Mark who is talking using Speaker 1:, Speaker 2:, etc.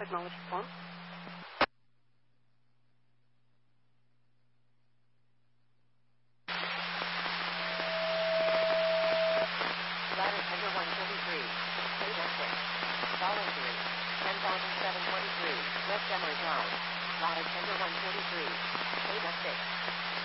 Speaker 1: acknowledge form.
Speaker 2: Ladder tender 133. Data 6. Voluntary. 10,723. West Emory Drive. Ladder tender 133. Data 6.